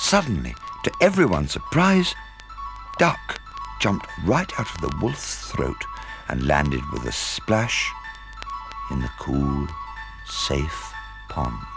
Suddenly, to everyone's surprise, Duck jumped right out of the wolf's throat and landed with a splash in the cool, safe pond.